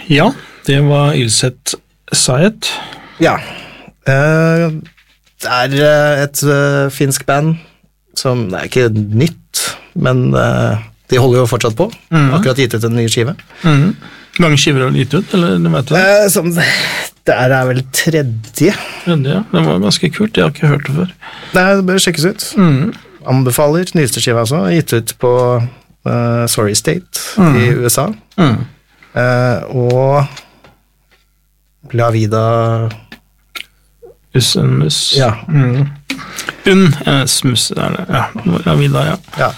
Ja, det var Ylset Sayet. Ja, det et finsk band som, det ikke nytt, men de holder jo fortsatt på. Akkurat gitt ut en ny skive. Mange skiver har gitt ut, eller vet du? Som, det vel tredje. Ja, det var ganske kult, jeg har ikke hørt det før. Det bør sjekkes ut. Anbefaler, nyeste skiva også, gitt ut på Sorry State i USA. Og La Vida Ussenmus. Ja. Smus, ja. La Vida, ja.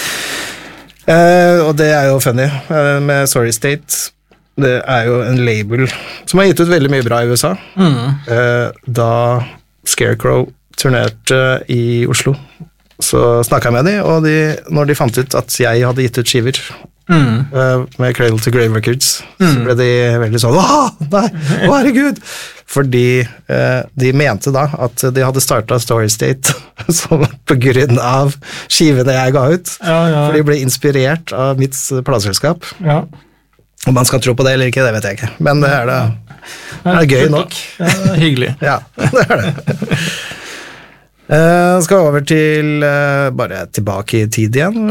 Og det jo funny med Sorry State. Det jo en label som har gitt ut veldig mye bra i USA. Da Scarecrow turnerte i Oslo, så snakket jeg med dem, og når de fant ut at jeg hadde gitt ut skiver med Cradle to Grave Records, så ble de veldig sånn, nei, herregud! Fordi de mente da at de hadde startet Story State på grunn av skivene jeg ga ut, for de ble inspirert av mitt plateselskap. Om man skal tro på det eller ikke, det vet jeg ikke, men det det gøy nok. Ja, det hyggelig. Ja, det det. Skal vi over til bare tilbake i tid igjen,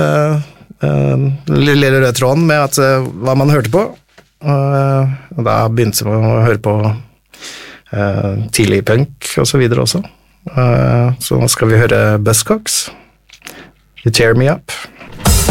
lille røde tråden med hva man hørte på, og da begynte man å høre på tidlig punk og så videre også. Så nå skal vi høre Buzzcocks, You Tear Me Up.